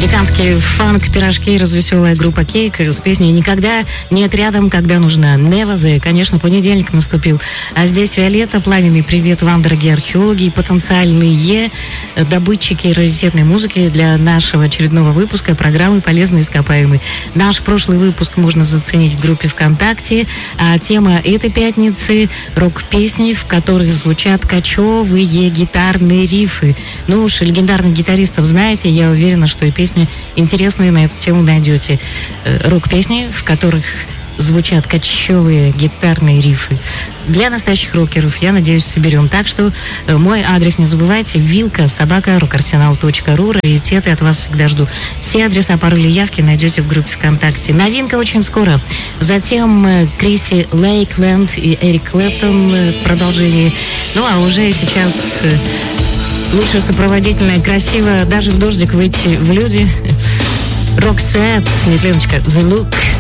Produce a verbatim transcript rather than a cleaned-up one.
Американский фанк, пирожки, развеселая группа Кейк с песней «Никогда нет рядом, когда нужна». Never there. Конечно, понедельник наступил. А здесь Виолетта. Пламенный привет вам, дорогие археологи и потенциальные добытчики раритетной музыки для нашего очередного выпуска программы «Полезные ископаемые». Наш прошлый выпуск можно заценить в группе ВКонтакте. А тема этой пятницы — рок-песни, в которых звучат кочевые гитарные рифы. Ну уж легендарных гитаристов знаете, я уверена, что и песни интересные на эту тему найдете. Рок-песни, в которых звучат кочевые гитарные рифы. Для настоящих рокеров, я надеюсь, соберем. Так что мой адрес не забывайте: вилка собака рокарсенал точка ру. Раритеты от вас всегда жду. Все адреса, пароли, явки найдете в группе ВКонтакте. Новинка очень скоро. Затем Криси Лейкленд и Эрик Клэптон в продолжении. Ну а уже сейчас лучше сопроводительно и красиво даже в дождик выйти в люди. Роксет, нет, Леночка, The Look.